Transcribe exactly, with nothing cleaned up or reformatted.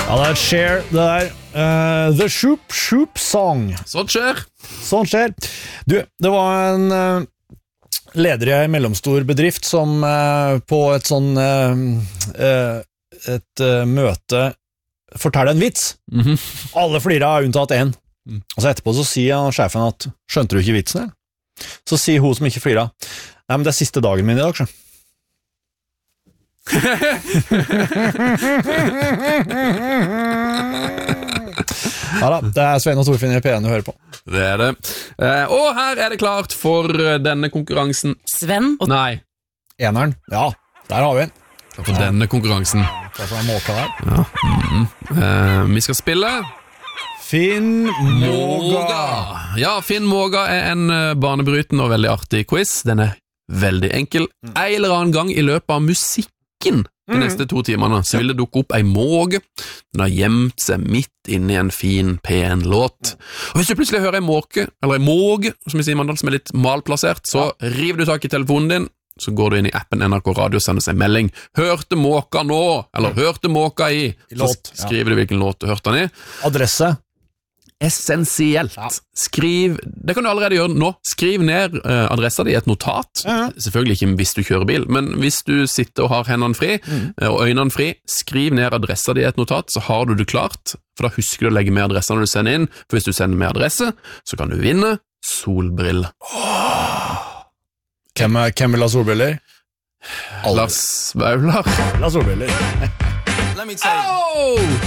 Ja, det er Cher, det der. Uh, The Shoop Shoop Song. Sånt skjer. Sånt skjer. Du, det var en uh, leder i en mellomstor bedrift som uh, på et sånn uh, uh, et uh, møte forteller en vits. Mhm. Alle flirer har unntatt en. Mm. Og så etterpå så sier han, sjefen at skjønte du ikke vitsen, eller? Så sier hun som ikke flirer, nei, men det er siste dagen min i dag, så. Ja da, det er Svein og Torfinn i P en du hører på. Det er det. Eh, og her er det klart for denne konkurransen. Sven og Nei, Eneren, ja, der har vi en. for denne konkurransen. Det er for en måke der. Ja. Mhm. Eh, vi skal spille Finn Måga. Ja, Finn Måga er en eh, banebrytende og veldig artig quiz. Den er veldig enkel. En eller annen gang i løpet av musikken de neste to timene så vil det dukke opp ei måge. Den har gjemt seg midt inne i en fin, pen låt. Og hvis du plutselig hører ei måke, eller ei måge, som vi sier i Mandal, som er litt malplassert, så river du tak i telefonen din, så går du inn i appen N R K Radio og sender seg en melding. Hørte måka nå, eller hørte måka i. I låt, Så skriver du hvilken låt du hørte den i. Adresse. Essensielt. Ja. Skriv, det kan du allerede gjøre nå. Skriv ned uh, adressa di i et notat. Ja. Selvfølgelig ikke hvis du kjører bil, men hvis du sitter og har hendene fri, Mm. uh, og øynene fri, skriv ned adressa di i et notat, så har du det klart, for da husker du å legge med adressa når du sender inn, for hvis du sender med adresse, så kan du vinne solbriller. Hvem, er- hvem vil ha solbriller? Alle. Lars Vaular. Vil ha solbriller. Let me tell you. Oh!